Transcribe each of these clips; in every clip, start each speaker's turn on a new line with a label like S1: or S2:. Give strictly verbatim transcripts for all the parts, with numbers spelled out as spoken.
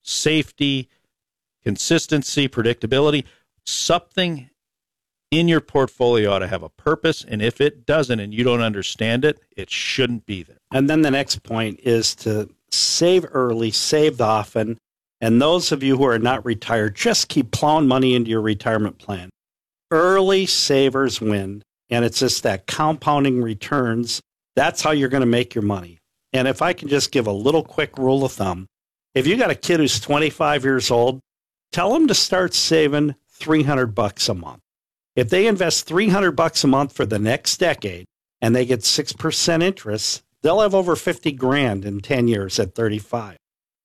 S1: safety, consistency, predictability. Something in your portfolio ought to have a purpose, and if it doesn't and you don't understand it, it shouldn't be there.
S2: And then the next point is to save early, save often, and those of you who are not retired, just keep plowing money into your retirement plan. Early savers win, and it's just that compounding returns. That's how you're going to make your money. And if I can just give a little quick rule of thumb, if you got a kid who's twenty-five years old, tell them to start saving three hundred bucks a month. If they invest three hundred bucks a month for the next decade and they get six percent interest, they'll have over fifty grand in ten years at thirty-five.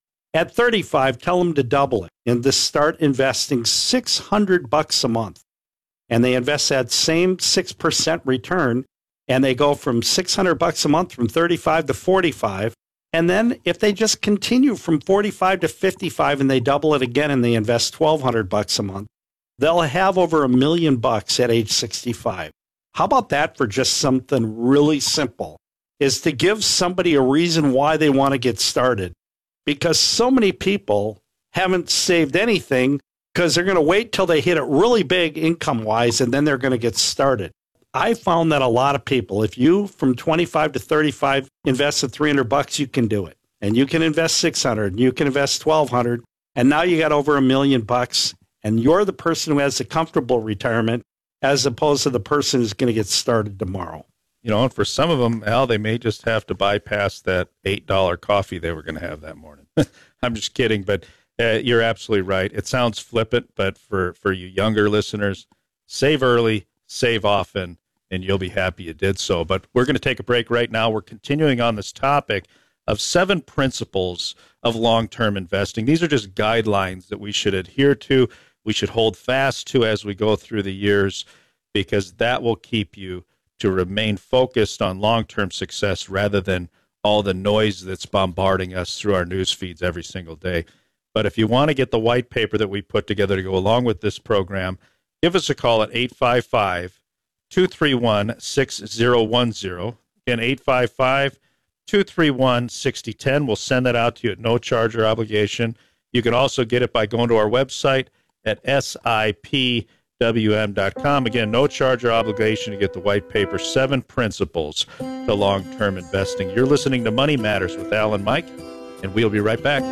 S2: At thirty-five, tell them to double it and to start investing six hundred bucks a month. And they invest that same six percent return, and they go from six hundred bucks a month from thirty-five to forty-five. And then if they just continue from forty-five to fifty-five and they double it again and they invest twelve hundred bucks a month, they'll have over a million bucks at age sixty-five. How about that for just something really simple? Is to give somebody a reason why they want to get started. Because so many people haven't saved anything because they're going to wait till they hit it really big income-wise and then they're going to get started. I found that a lot of people, if you from twenty-five to thirty-five invested three hundred bucks, you can do it. And you can invest six hundred, and you can invest twelve hundred, and now you got over a million bucks, and you're the person who has a comfortable retirement as opposed to the person who's going to get started tomorrow.
S1: You know, and for some of them, Al, they may just have to bypass that eight dollar coffee they were going to have that morning. I'm just kidding, but uh, you're absolutely right. It sounds flippant, but for, for you younger listeners, save early, save often, and you'll be happy you did so. But we're going to take a break right now. We're continuing on this topic of seven principles of long-term investing. These are just guidelines that we should adhere to, we should hold fast to as we go through the years, because that will keep you to remain focused on long-term success rather than all the noise that's bombarding us through our news feeds every single day. But if you want to get the white paper that we put together to go along with this program, give us a call at eight five five, two three one, six zero one zero. Again, eight five five, two three one, six zero one zero. We'll send that out to you at no charge or obligation. You can also get it by going to our website at S I P W M dot com. Again, no charge or obligation to get the white paper, Seven Principles to Long-Term Investing. You're listening to Money Matters with Al and Mike, and we'll be right back.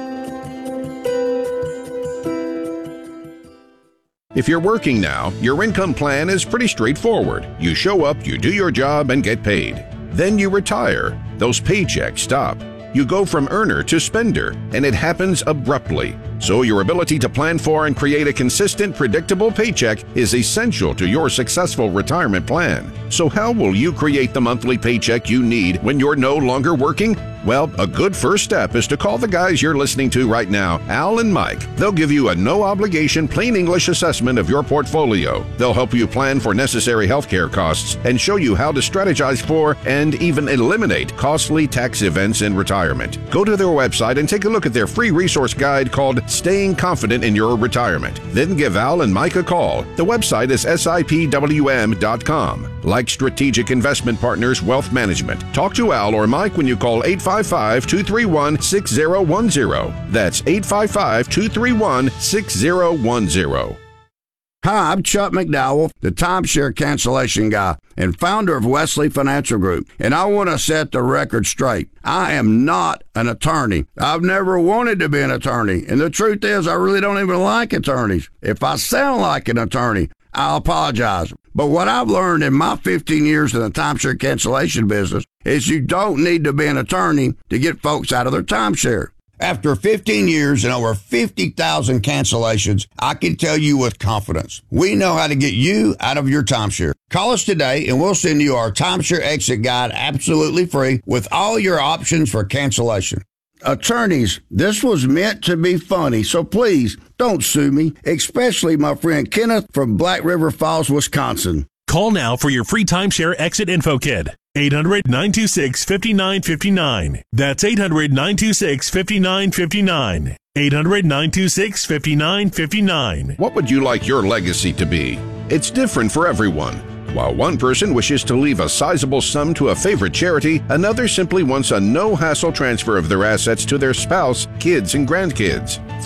S3: If you're working now, your income plan is pretty straightforward. You show up, you do your job, and get paid. Then you retire. Those paychecks stop. You go from earner to spender, and it happens abruptly. So your ability to plan for and create a consistent, predictable paycheck is essential to your successful retirement plan. So how will you create the monthly paycheck you need when you're no longer working? Well, a good first step is to call the guys you're listening to right now, Al and Mike. They'll give you a no-obligation, plain English assessment of your portfolio. They'll help you plan for necessary healthcare costs and show you how to strategize for and even eliminate costly tax events in retirement. Go to their website and take a look at their free resource guide called Staying Confident in Your Retirement. Then give Al and Mike a call. The website is S I P W M dot com. Like Strategic Investment Partners Wealth Management, talk to Al or Mike when you call eight five five, two three one, six zero one zero. That's eight five five, two three one, six zero one zero.
S4: Hi, I'm Chuck McDowell, the timeshare cancellation guy and founder of Wesley Financial Group, and I want to set the record straight. I am not an attorney. I've never wanted to be an attorney, and the truth is I really don't even like attorneys. If I sound like an attorney, I'll apologize. But what I've learned in my fifteen years in the timeshare cancellation business is you don't need to be an attorney to get folks out of their timeshare. After fifteen years and over fifty thousand cancellations, I can tell you with confidence, we know how to get you out of your timeshare. Call us today and we'll send you our timeshare exit guide absolutely free with all your options for cancellation. Attorneys, this was meant to be funny, so please don't sue me, especially my friend Kenneth from Black River Falls, Wisconsin.
S5: Call now for your free timeshare exit info kit. eight hundred, nine two six, five nine five nine. That's eight hundred, nine two six, five nine five nine. eight hundred, nine two six, five nine five nine.
S3: What would you like your legacy to be? It's different for everyone. While one person wishes to leave a sizable sum to a favorite charity, another simply wants a no-hassle transfer of their assets to their spouse, kids, and grandkids.